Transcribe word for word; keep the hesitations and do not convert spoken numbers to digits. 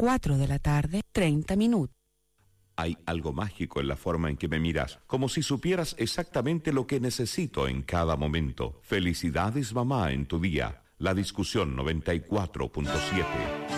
cuatro de la tarde, treinta minutos. Hay algo mágico en la forma en que me miras, como si supieras exactamente lo que necesito en cada momento. Felicidades, mamá, en tu día. La discusión noventa y cuatro punto siete.